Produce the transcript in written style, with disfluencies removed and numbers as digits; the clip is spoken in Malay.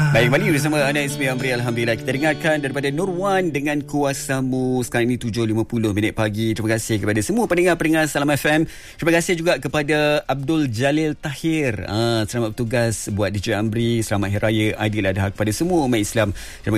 Baik, kembali bersama Ana Ismi Amri. Alhamdulillah, kita dengarkan daripada Nurwan dengan Kuasamu. Sekarang ini 7.50 pagi. Terima kasih kepada semua pendengar-pendengar Salam FM. Terima kasih juga kepada Abdul Jalil Tahir. Selamat bertugas buat DJ Amri. Selamat Hari Raya Aidiladha kepada semua umat Islam. Terima